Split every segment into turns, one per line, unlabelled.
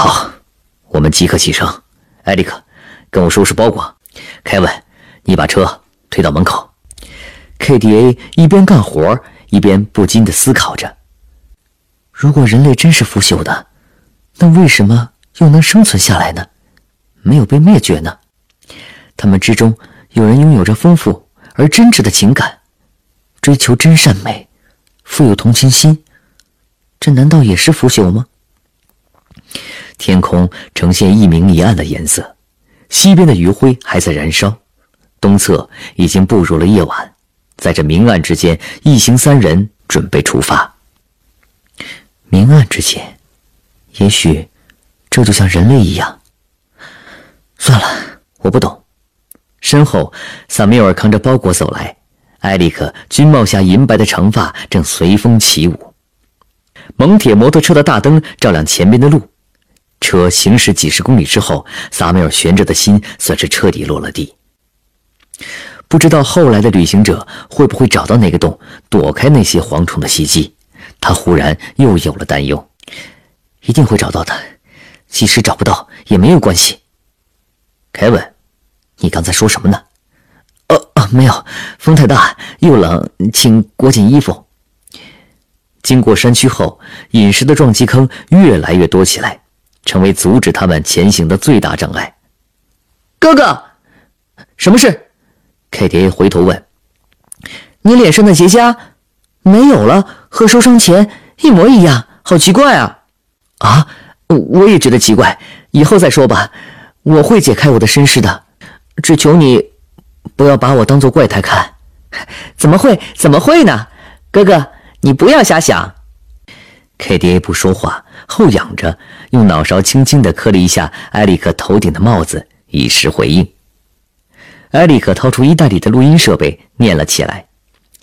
好，我们即刻启程。艾利克，跟我收拾包裹。凯文，你把车推到门口。KDA 一边干活一边不禁地思考着：如果人类真是腐朽的，那为什么又能生存下来呢？没有被灭绝呢？他们之中有人拥有着丰富而真挚的情感，追求真善美，富有同情心，这难道也是腐朽吗？天空呈现一明一暗的颜色，西边的余晖还在燃烧，东侧已经步入了夜晚。在这明暗之间，一行三人准备出发。明暗之间，也许这就像人类一样。算了，我不懂。身后，萨缪尔扛着包裹走来，艾利克军帽下银白的长发正随风起舞。蒙铁摩托车的大灯照亮前边的路，车行驶几十公里之后，萨缪尔悬着的心算是彻底落了地。不知道后来的旅行者会不会找到那个洞，躲开那些蝗虫的袭击。他忽然又有了担忧。一定会找到的，即使找不到也没有关系。凯文，你刚才说什么呢？没有，风太大又冷，请裹紧衣服。经过山区后，饮食的撞击坑越来越多起来，成为阻止他们前行的最大障碍。哥哥，什么事？KDA 回头问。你脸上的结痂没有了，和受伤前一模一样，好奇怪啊！啊，我也觉得奇怪，以后再说吧，我会解开我的身世的，只求你不要把我当作怪胎看。怎么会呢？哥哥，你不要瞎想。KDA 不说话，后仰着，用脑勺轻轻地磕了一下埃里克头顶的帽子，以示回应。埃里克掏出衣袋里的录音设备，念了起来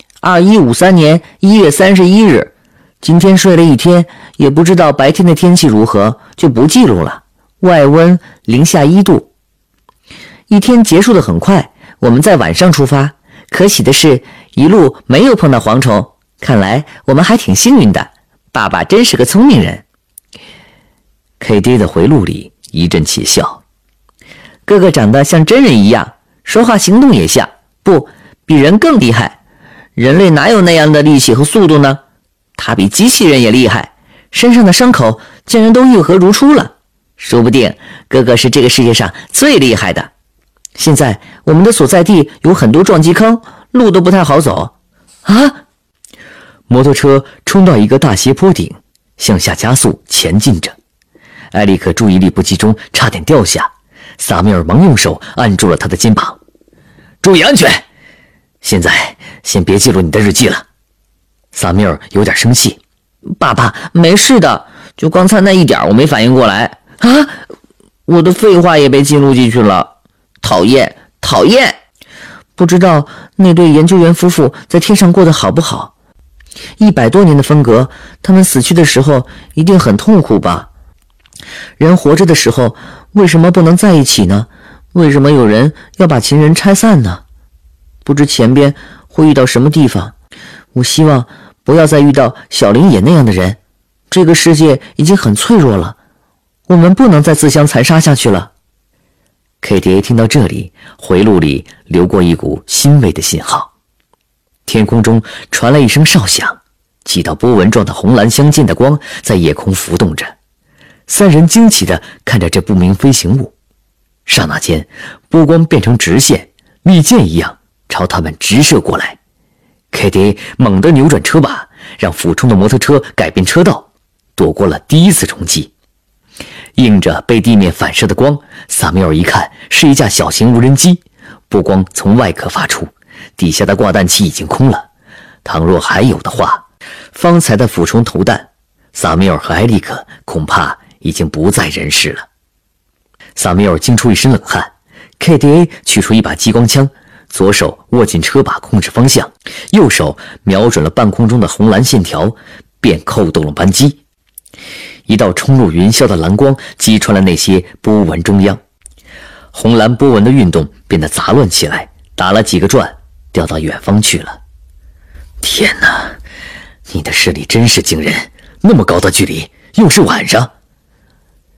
：2153年1月31日，今天睡了一天，也不知道白天的天气如何，就不记录了。外温零下1度。一天结束得很快，我们在晚上出发。可喜的是，一路没有碰到蝗虫，看来我们还挺幸运的。爸爸真是个聪明人。KD 的回路里一阵窃笑。哥哥长得像真人一样，说话行动也像，不，比人更厉害。人类哪有那样的力气和速度呢？他比机器人也厉害，身上的伤口竟然都愈合如初了。说不定哥哥是这个世界上最厉害的。现在我们的所在地有很多撞击坑，路都不太好走。啊！摩托车冲到一个大斜坡顶，向下加速前进着。埃里克注意力不集中，差点掉下。萨米尔忙用手按住了他的肩膀。注意安全！现在先别记录你的日记了。萨米尔有点生气。爸爸，没事的，就刚才那一点我没反应过来。啊！我的废话也被记录进去了。讨厌，讨厌！不知道那对研究员夫妇在天上过得好不好？100多年的分隔，他们死去的时候一定很痛苦吧？人活着的时候为什么不能在一起呢？为什么有人要把情人拆散呢？不知前边会遇到什么地方。我希望不要再遇到小林野那样的人。这个世界已经很脆弱了，我们不能再自相残杀下去了。KDA 听到这里，回路里流过一股欣慰的信号。天空中传来一声哨响，几道波纹状的红蓝相间的光在夜空浮动着。三人惊奇地看着这不明飞行物，刹那间，波光变成直线，利箭一样朝他们直射过来。KDA 猛地扭转车把，让俯冲的摩托车改变车道，躲过了第一次冲击。映着被地面反射的光，萨缪尔一看是一架小型无人机，波光从外壳发出，底下的挂弹器已经空了。倘若还有的话，方才的俯冲投弹，萨缪尔和埃利克恐怕已经不在人世了。萨缪尔惊出一身冷汗。KDA 取出一把激光枪，左手握紧车把控制方向，右手瞄准了半空中的红蓝线条，便扣动了扳机。一道冲入云霄的蓝光击穿了那些波纹中央，红蓝波纹的运动变得杂乱起来，打了几个转，掉到远方去了。天哪，你的视力真是惊人，那么高的距离，又是晚上。